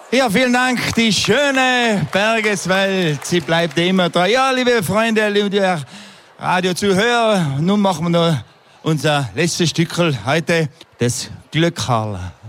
Ja, vielen Dank, die schöne Bergeswelt, sie bleibt immer da. Ja, liebe Freunde, liebe Radiozuhörer, nun machen wir noch unser letztes Stückchen heute, das Glöckerl.